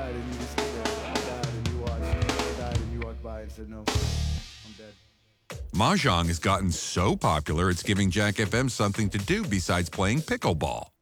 died and you were still there. I died and you watched. I died and you walked by and said, no, I'm dead. Mahjong has gotten so popular, it's giving Jack FM something to do besides playing pickleball.